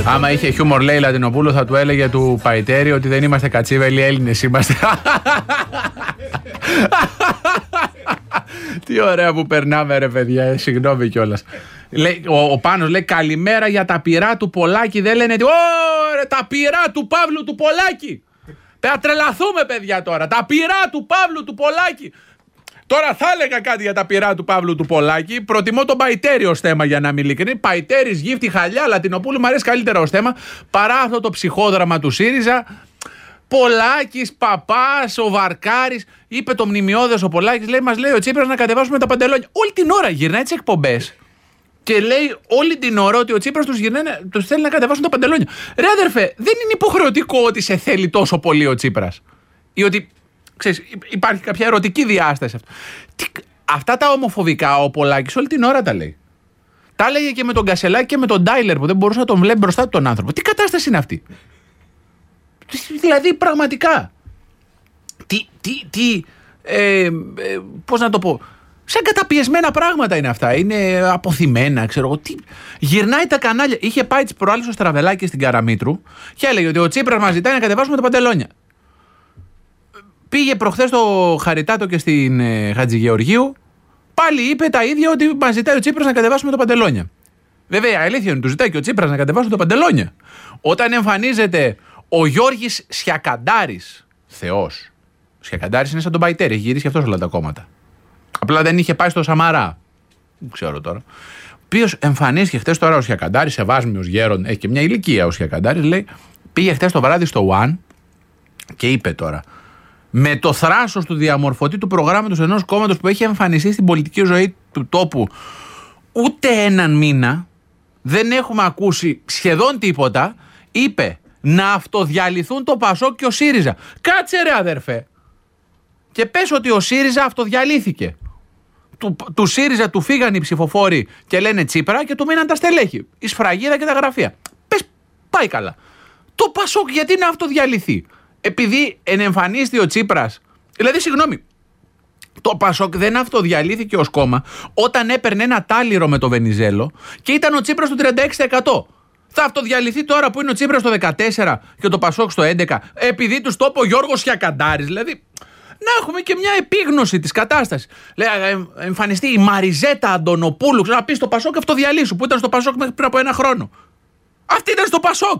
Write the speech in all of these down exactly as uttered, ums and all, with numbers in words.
Άμα είχε χιούμορ, λέει Λατινοπούλου, θα του έλεγε του Παϊτέρη ότι δεν είμαστε κατσίβελοι, Έλληνες είμαστε. Τι ωραία που περνάμε, ρε παιδιά, συγγνώμη κιόλας. Ο, ο Πάνος λέει καλημέρα για τα πυρά του Πολάκη. Δεν λένε ότι ωραία, τα πυρά του Παύλου του Πολάκη. Θα τρελαθούμε, παιδιά, τώρα. Τα πυρά του Παύλου του Πολάκη. Τώρα θα έλεγα κάτι για τα πυρά του Παύλου του Πολάκη. Προτιμώ τον Παϊτέρη ως θέμα, για να είμαι ειλικρινή. Παϊτέρης, Γύφτη, Χαλιά, Λατινοπούλου μου αρέσει καλύτερα ως θέμα παρά αυτό το ψυχόδραμα του ΣΥΡΙΖΑ. Πολάκης, Παπάς, ο Βαρκάρης. Είπε το μνημειώδες ο Πολάκης, λέει, μας λέει ο Τσίπρας να κατεβάσουμε τα παντελόνια. Όλη την ώρα γυρνάει τις εκπομπές και λέει όλη την ώρα ότι ο Τσίπρας τους, τους θέλει να κατεβάσουν τα παντελόνια. Ρε αδερφέ, δεν είναι υποχρεωτικό ότι σε θέλει τόσο πολύ ο Τσίπρας. Ή ότι, ξέρεις, υπάρχει κάποια ερωτική διάσταση. Τι, αυτά τα ομοφοβικά ο Πολάκης όλη την ώρα τα λέει. Τα έλεγε και με τον Κασελάκη και με τον Τάιλερ που δεν μπορούσε να τον βλέπει μπροστά του τον άνθρωπο. Τι κατάσταση είναι αυτή? Δηλαδή πραγματικά τι, τι, τι ε, ε, πώς να το πω, σαν καταπιεσμένα πράγματα είναι αυτά. Είναι αποθυμένα, ξέρω εγώ. Τι... Γυρνάει τα κανάλια. Είχε πάει τις προάλλες ο Στραβελάκης στην Καραμήτρου και έλεγε ότι ο Τσίπρας μας ζητάει να κατεβάσουμε τα παντελόνια. Πήγε προχθές στο Χαριτάτο και στην ε, Χατζηγεωργίου. Πάλι είπε τα ίδια, ότι μας ζητάει ο Τσίπρας να κατεβάσουμε τα παντελόνια. Βέβαια, αλήθεια είναι, του ζητάει και ο Τσίπρας να κατεβάσουν τα παντελόνια. Όταν εμφανίζεται ο Γιώργης Σιακαντάρης, θεός. Ο Σιακαντάρης είναι σαν τον Παϊτέρη, έχει γυρίσει και αυτός όλα τα κόμματα. Απλά δεν είχε πάει στο Σαμαρά. Δεν ξέρω τώρα. Ο οποίος εμφανίστηκε χτες τώρα ο Σιακαντάρης, σεβάσμιος γέρον, έχει και μια ηλικία ο Σιακαντάρης, λέει, πήγε χτες το βράδυ στο One και είπε τώρα, με το θράσος του διαμορφωτή του προγράμματος ενός κόμματος που έχει εμφανιστεί στην πολιτική ζωή του τόπου ούτε έναν μήνα, δεν έχουμε ακούσει σχεδόν τίποτα, είπε να αυτοδιαλυθούν το Πασόκ και ο ΣΥΡΙΖΑ. Κάτσε ρε αδερφέ. Και πες ότι ο ΣΥΡΙΖΑ αυτοδιαλύθηκε. Του, του ΣΥΡΙΖΑ του φύγαν οι ψηφοφόροι και λένε Τσίπρα και του μείναν τα στελέχη. Η σφραγίδα και τα γραφεία. Πες, πάει καλά. Το Πασόκ γιατί να αυτοδιαλυθεί? Επειδή ενεμφανίστηκε ο Τσίπρας. Δηλαδή, συγγνώμη, το Πασόκ δεν αυτοδιαλύθηκε ως κόμμα όταν έπαιρνε ένα τάλιρο με το Βενιζέλο και ήταν ο Τσίπρας στο τριάντα έξι τοις εκατό. Θα αυτοδιαλυθεί τώρα που είναι ο Τσίπρας στο δεκατέσσερα και το Πασόκ στο έντεκα, επειδή του το είπε ο Γιώργος Σιακαντάρης. Δηλαδή, να έχουμε και μια επίγνωση της κατάστασης. Λέει, εμφανιστεί η Μαριζέτα Αντωνοπούλου, να πει στο Πασόκ αυτοδιαλύσου, που ήταν στο Πασόκ μέχρι πριν από ένα χρόνο. Αυτή ήταν στο Πασόκ.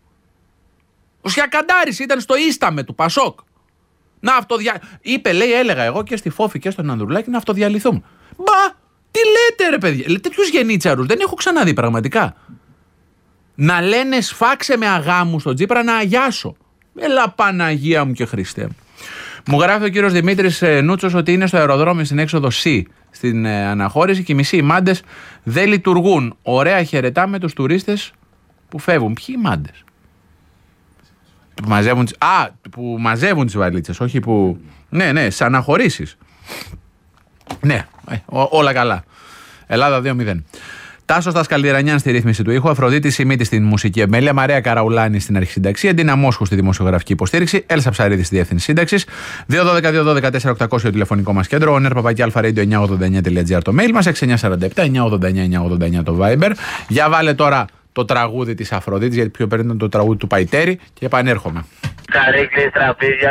Ο Σιακαντάρης ήταν στο Ίσταμε του Πασόκ. Να αυτοδια... Είπε, λέει, έλεγα εγώ και στη Φόφη και στον Ανδρουλάκη να αυτοδιαλυθούμε. Μπα, τι λέτε ρε παιδιά, λέτε ποιους γενίτσαρους, δεν έχω ξαναδεί πραγματικά. Να λένε σφάξε με αγάμου στον Τσίπρα να αγιάσω. Έλα Παναγία μου και Χριστέ μου. Μου γράφει ο κύριος Δημήτρης Νούτσος ότι είναι στο αεροδρόμιο στην έξοδο C στην ε, αναχώρηση και οι μισοί μάντες δεν λειτουργούν. Ωραία, χαιρετάμε τους τουρίστες που φεύγουν. Ποιοι οι μάντες? Που μαζεύουν, α, που μαζεύουν τις βαλίτσες, όχι που... Ναι, ναι, στις αναχωρήσεις. Ναι, ε, ό, όλα καλά. Ελλάδα δύο μηδέν. Τάσος Δασκαλδιρανιάν στη ρύθμιση του ήχου, Αφροδίτη Σιμίτη στην μουσική επιμέλεια, Μαρία Καραουλάνη στην αρχισυνταξία, Ντίνα Μόσχου στη δημοσιογραφική υποστήριξη, Έλσα Ψαρίδη στη διεύθυνση σύνταξης, δύο δώδεκα δύο δώδεκα τέσσερα οκτακόσια τηλεφωνικό μας κέντρο, ο νερπαπάκι αλφαρέντιο εννιακόσια ογδόντα εννιά τελεία τζι άρ το mail μας, έξι εννιά τέσσερα επτά εννιακόσια ογδόντα εννιά εννιακόσια ογδόντα εννιά το Viber. Για βάλε τώρα το τραγούδι της Αφροδίτης, γιατί πιο πριν ήταν το τραγούδι του Παϊτέρη και επανέρχομαι.